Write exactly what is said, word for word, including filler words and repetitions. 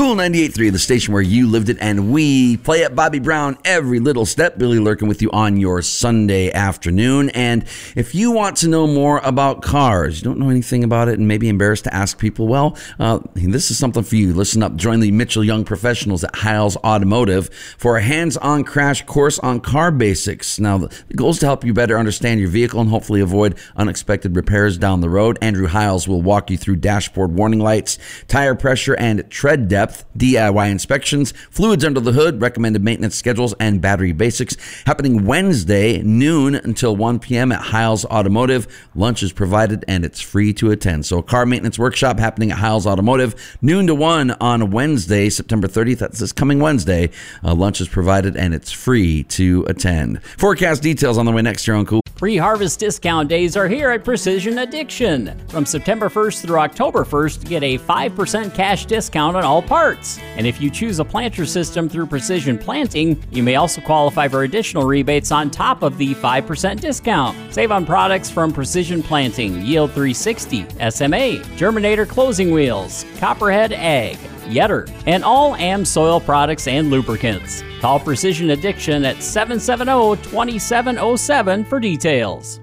Cool ninety-eight point three, the station where you lived it and we play it. Bobby Brown every little step. Billy Lurkin with you on your Sunday afternoon. And if you want to know more about cars, you don't know anything about it and maybe embarrassed to ask people, well, uh, this is something for you. Listen up. Join the Mitchell Young professionals at Hiles Automotive for a hands-on crash course on car basics. Now, the goal is to help you better understand your vehicle and hopefully avoid unexpected repairs down the road. Andrew Hiles will walk you through dashboard warning lights, tire pressure, and tread depth, D I Y inspections, fluids under the hood, recommended maintenance schedules, and battery basics. Happening Wednesday, noon until one p.m. at Hiles Automotive. Lunch is provided, and it's free to attend. So a car maintenance workshop happening at Hiles Automotive, noon to one on Wednesday, September thirtieth. That's this coming Wednesday. Uh, lunch is provided, and it's free to attend. Forecast details on the way next year on Cool. Pre-harvest discount days are here at Precision Addiction. From September first through October first, get a five percent cash discount on all parts. And if you choose a planter system through Precision Planting, you may also qualify for additional rebates on top of the five percent discount. Save on products from Precision Planting, Yield three sixty, S M A, Germinator Closing Wheels, Copperhead Ag, Yetter, and all AmSoil products and lubricants. Call Precision Addiction at seven seven zero, two seven zero seven for details.